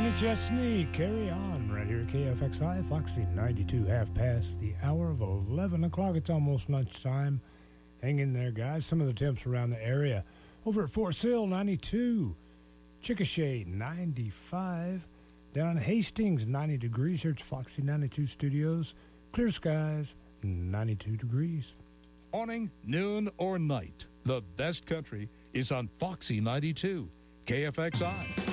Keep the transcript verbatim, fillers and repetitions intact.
Kenny Chesney, carry on right here at K F X I, Foxy ninety-two, half past the hour of eleven o'clock. It's almost lunchtime. Hang in there, guys. Some of the temps around the area. Over at Fort Sill, ninety-two. Chickasha, ninety-five. Down in Hastings, ninety degrees. Here at Foxy ninety-two Studios. Clear skies, ninety-two degrees. Morning, noon, or night, the best country is on Foxy ninety-two, K F X I.